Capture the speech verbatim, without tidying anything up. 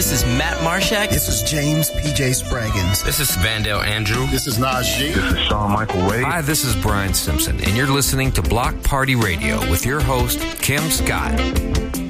This is Matt Marshak. This is James P J Spraggins. This is Vandale Andrew. This is Najee. This is Sean Michael Wade. Hi, this is Brian Simpson, and you're listening to Block Party Radio with your host, Kim Scott.